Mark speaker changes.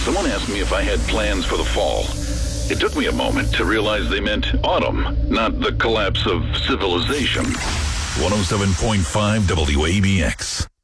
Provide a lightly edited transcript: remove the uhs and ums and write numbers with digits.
Speaker 1: Someone asked me if I had plans for the fall. It took me a moment to realize they meant autumn, not the collapse of civilization. 107.5 WABX.